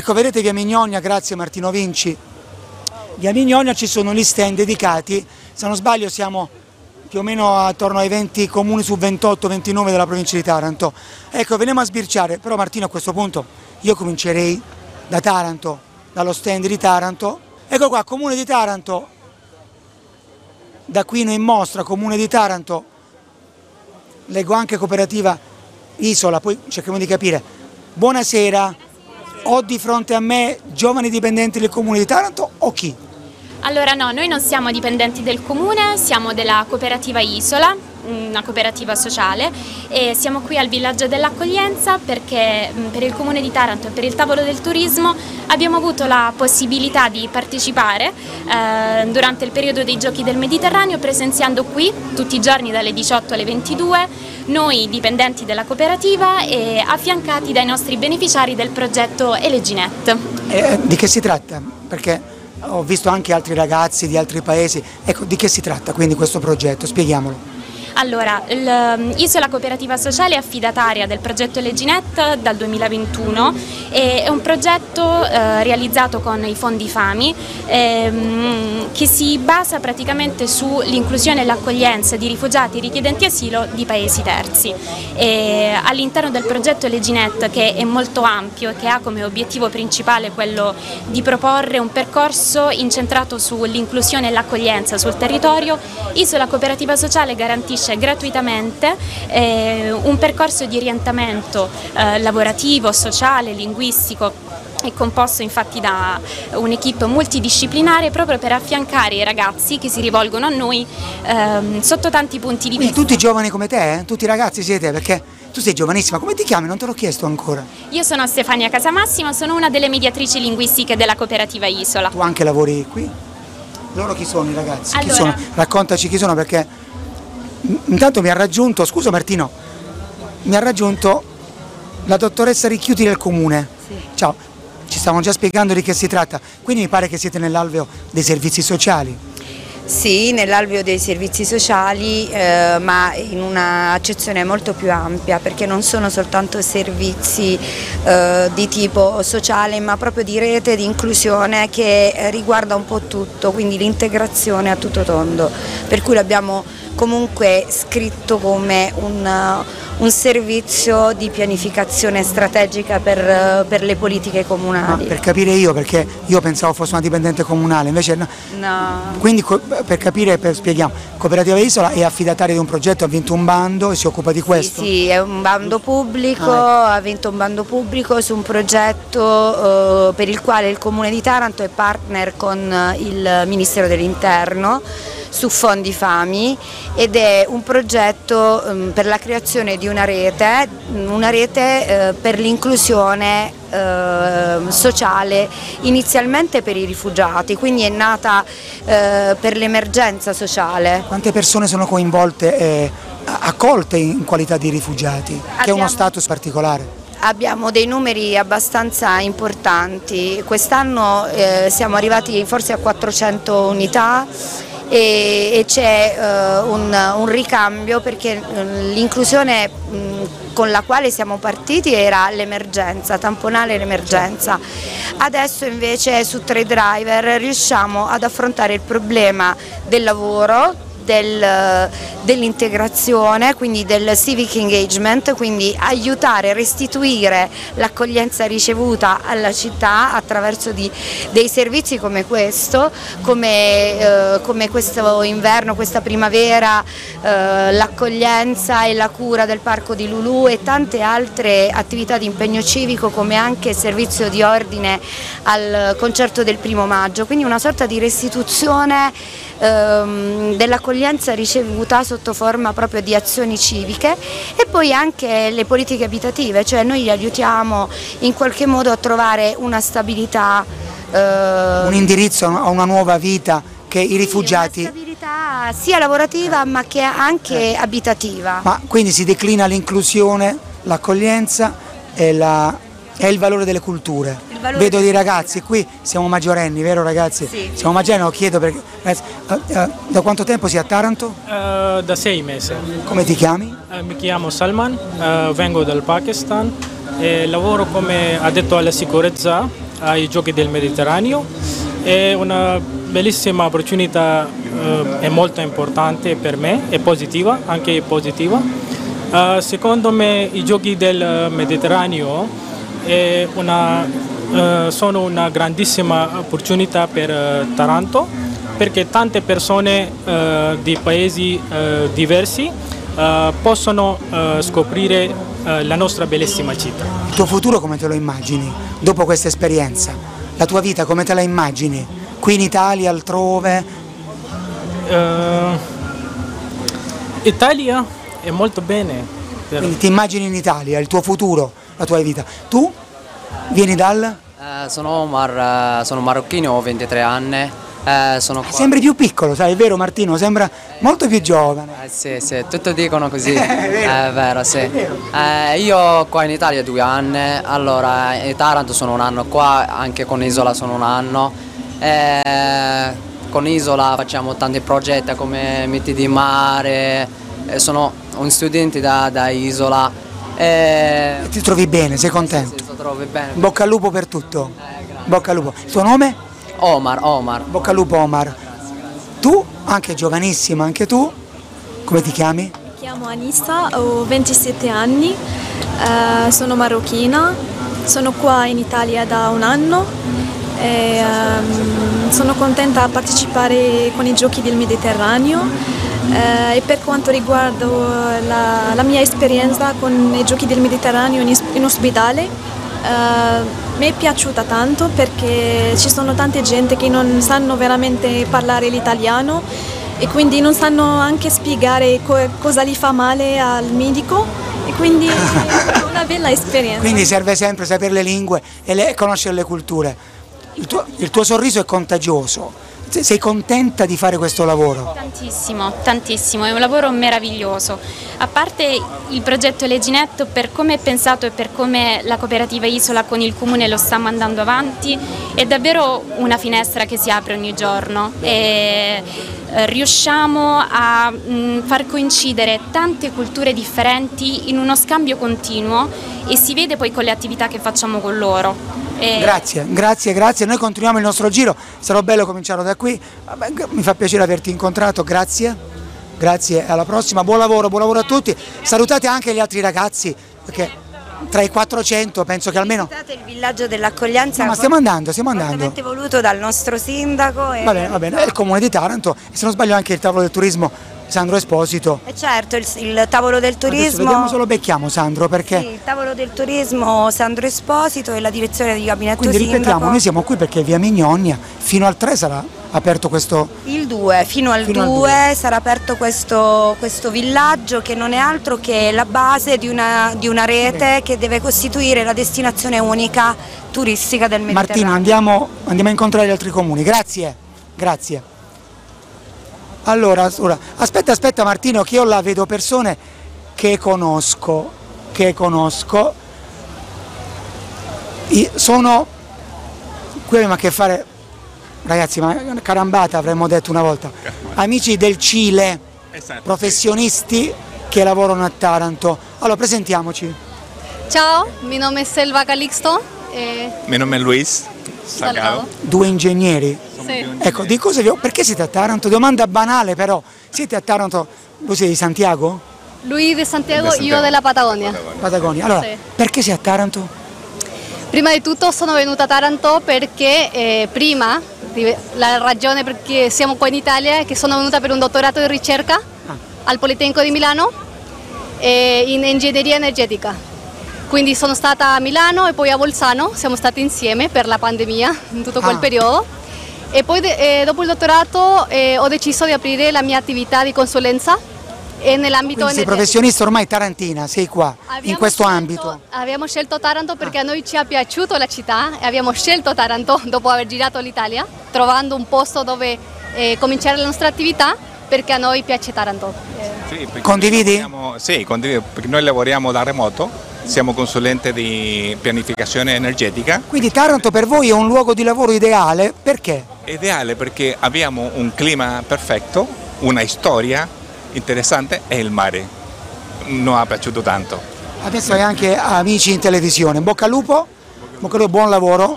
Ecco, vedete via Mignonia, grazie Martino Vinci, via Mignonia ci sono gli stand dedicati, se non sbaglio siamo più o meno attorno ai 20 comuni su 28-29 della provincia di Taranto. Ecco, veniamo a sbirciare, però Martino a questo punto io comincerei da Taranto, dallo stand di Taranto. Ecco qua, Comune di Taranto, da Quino in Mostra, Comune di Taranto, leggo anche Cooperativa Isola, poi cerchiamo di capire. Buonasera, ho di fronte a me giovani dipendenti del Comune di Taranto o chi? Allora no, noi non siamo dipendenti del comune, siamo della Cooperativa Isola, una cooperativa sociale, e siamo qui al Villaggio dell'Accoglienza perché per il Comune di Taranto e per il Tavolo del Turismo abbiamo avuto la possibilità di partecipare durante il periodo dei Giochi del Mediterraneo, presenziando qui tutti i giorni dalle 18 alle 22, noi dipendenti della cooperativa e affiancati dai nostri beneficiari del progetto Eleginet. Di che si tratta? Perché ho visto anche altri ragazzi di altri paesi, ecco, di che si tratta quindi questo progetto? Spieghiamolo. Allora, l'Isola Cooperativa Sociale è affidataria del progetto Eleginet dal 2021 e è un progetto realizzato con i fondi FAMI che si basa praticamente sull'inclusione e l'accoglienza di rifugiati richiedenti asilo di paesi terzi. All'interno del progetto Eleginet, che è molto ampio e che ha come obiettivo principale quello di proporre un percorso incentrato sull'inclusione e l'accoglienza sul territorio, Isola Cooperativa Sociale garantisce gratuitamente un percorso di orientamento lavorativo, sociale, linguistico. È composto infatti da un'equipe multidisciplinare proprio per affiancare i ragazzi che si rivolgono a noi sotto tanti punti di vista. Tutti giovani come te, tutti ragazzi siete, perché tu sei giovanissima, come ti chiami? Non te l'ho chiesto ancora. Io sono Stefania Casamassima, sono una delle mediatrici linguistiche della Cooperativa Isola. Tu anche lavori qui? Loro chi sono i ragazzi? Allora, chi sono? Raccontaci chi sono, perché intanto mi ha raggiunto, scusa Martino, mi ha raggiunto la dottoressa Ricchiuti del Comune. Sì. Ciao, ci stavano già spiegando di che si tratta, quindi mi pare che siete nell'alveo dei servizi sociali. Sì, nell'alveo dei servizi sociali, ma in una accezione molto più ampia, perché non sono soltanto servizi di tipo sociale, ma proprio di rete, di inclusione che riguarda un po' tutto, quindi l'integrazione a tutto tondo, per cui l'abbiamo comunque scritto come un servizio di pianificazione strategica per le politiche comunali. Ma per capire io, perché io pensavo fosse una dipendente comunale, invece no. No. Quindi per capire, spieghiamo, Cooperativa Isola è affidataria di un progetto, ha vinto un bando e si occupa di questo? Sì, è un bando pubblico, ha vinto un bando pubblico su un progetto per il quale il Comune di Taranto è partner con il Ministero dell'Interno su fondi FAMI, ed è un progetto per la creazione di una rete per l'inclusione sociale, inizialmente per i rifugiati, quindi è nata per l'emergenza sociale. Quante persone sono coinvolte e accolte in qualità di rifugiati, che è uno status particolare? Abbiamo dei numeri abbastanza importanti, quest'anno siamo arrivati forse a 400 unità e c'è un ricambio, perché l'inclusione con la quale siamo partiti era l'emergenza, tamponare l'emergenza. Adesso invece su Trade Driver riusciamo ad affrontare il problema del lavoro, dell'integrazione, quindi del civic engagement, quindi aiutare, restituire l'accoglienza ricevuta alla città attraverso dei servizi come questo, come questo inverno, questa primavera, l'accoglienza e la cura del parco di Lulù e tante altre attività di impegno civico, come anche il servizio di ordine al concerto del 1° maggio, quindi una sorta di restituzione dell'accoglienza ricevuta sotto forma proprio di azioni civiche, e poi anche le politiche abitative, cioè noi li aiutiamo in qualche modo a trovare una stabilità, un indirizzo a una nuova vita che i rifugiati... Una stabilità sia lavorativa ma che anche abitativa. Ma quindi si declina l'inclusione, l'accoglienza e il valore delle culture. Vedo dei ragazzi, qui siamo maggiorenni, vero ragazzi? Sì. Siamo maggiorenni, lo chiedo perché... da quanto tempo sei a Taranto? Da 6 mesi. Come ti chiami? Mi chiamo Salman, vengo dal Pakistan e lavoro come addetto alla sicurezza ai Giochi del Mediterraneo. È una bellissima opportunità e molto importante per me, è positiva, anche positiva. Secondo me i Giochi del Mediterraneo sono una grandissima opportunità per Taranto, perché tante persone di paesi diversi possono scoprire la nostra bellissima città. Il tuo futuro come te lo immagini dopo questa esperienza? La tua vita come te la immagini? Qui in Italia, altrove? Italia è molto bene. Quindi ti immagini in Italia, il tuo futuro, la tua vita. Tu vieni dal? Sono Omar, sono marocchino, ho 23 anni. Sono qua. Sembri più piccolo, sai, è vero Martino? Sembra molto più giovane. Sì, tutti dicono così. È vero, sì. Io qua in Italia 2 anni, allora in Taranto sono 1 anno qua, anche con Isola sono 1 anno. Con Isola facciamo tanti progetti come miti di mare, sono un studente da Isola. Ti trovi bene, sei contento? Sì, trovi bene. Bocca al lupo per tutto. Bocca al lupo. Il tuo nome? Omar. Bocca al lupo Omar. Tu, anche giovanissima, anche tu, come ti chiami? Mi chiamo Anissa, ho 27 anni, sono marocchina, sono qua in Italia da 1 anno e sono contenta di partecipare con i Giochi del Mediterraneo e per quanto riguarda la mia esperienza con i Giochi del Mediterraneo in ospedale, mi è piaciuta tanto perché ci sono tante gente che non sanno veramente parlare l'italiano e quindi non sanno anche spiegare cosa gli fa male al medico e quindi è una bella esperienza. Quindi serve sempre sapere le lingue e conoscere le culture. Il tuo sorriso è contagioso. Sei contenta di fare questo lavoro? Tantissimo, tantissimo, è un lavoro meraviglioso. A parte il progetto Leginetto, per come è pensato e per come la cooperativa Isola con il comune lo sta mandando avanti, è davvero una finestra che si apre ogni giorno e riusciamo a far coincidere tante culture differenti in uno scambio continuo e si vede poi con le attività che facciamo con loro. Grazie, noi continuiamo il nostro giro, sarà bello cominciare da qui, mi fa piacere averti incontrato, grazie, alla prossima, buon lavoro a tutti, salutate anche gli altri ragazzi, perché tra i 400 penso che almeno... Visitate il villaggio dell'accoglienza, no, ma stiamo andando. fortemente voluto dal nostro sindaco. Va bene, è il comune di Taranto e se non sbaglio anche il tavolo del turismo Sandro Esposito. E certo, il tavolo del turismo... Adesso vediamo se lo becchiamo Sandro, perché... Sì, il tavolo del turismo Sandro Esposito e la direzione di gabinetto Quindi sindaco. ripetiamo, noi siamo qui perché via Mignonia fino al 3 sarà aperto questo... Il 2, fino al 2 sarà aperto questo villaggio che non è altro che la base di una rete che deve costituire la destinazione unica turistica del Mediterraneo. Martino, andiamo a incontrare gli altri comuni, grazie. Allora, aspetta Martino, che io là vedo persone che conosco. Sono, qui abbiamo a che fare, ragazzi, ma carambata avremmo detto una volta, amici del Cile, professionisti che lavorano a Taranto. Allora, presentiamoci. Ciao, mi nome è Selva Calixto. Mi nome è Luis Salgado. 2 ingegneri. Sì. Ecco, di cosa perché siete a Taranto? Domanda banale però, siete a Taranto, voi siete di Santiago? Lui di Santiago, io della Patagonia. Patagonia, allora, Sì. perché sei a Taranto? Prima di tutto sono venuta a Taranto perché prima, la ragione perché siamo qua in Italia è che sono venuta per un dottorato di ricerca al Politecnico di Milano in ingegneria energetica. Quindi sono stata a Milano e poi a Bolzano, siamo stati insieme per la pandemia in tutto quel periodo. E poi dopo il dottorato ho deciso di aprire la mia attività di consulenza nell'ambito Quindi sei professionista ormai tarantina, sei qua, in questo ambito. Abbiamo scelto Taranto perché a noi ci è piaciuta la città e abbiamo scelto Taranto dopo aver girato l'Italia, trovando un posto dove cominciare la nostra attività perché a noi piace Taranto. Sì, Condividi? Sì, condivido, perché noi lavoriamo da remoto, siamo consulenti di pianificazione energetica. Quindi Taranto per voi è un luogo di lavoro ideale, perché? Ideale perché abbiamo un clima perfetto, una storia interessante e il mare. Non è piaciuto tanto. Adesso hai anche amici in televisione, bocca al lupo, buon lavoro.